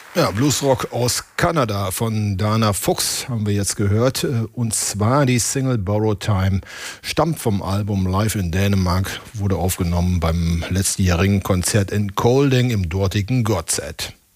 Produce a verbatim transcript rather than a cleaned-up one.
Ja, Bluesrock aus Kanada von Dana Fuchs haben wir jetzt gehört. Und zwar die Single Borrowed Time stammt vom Album Live in Dänemark, wurde aufgenommen beim letztjährigen Konzert in Kolding im dortigen Godset.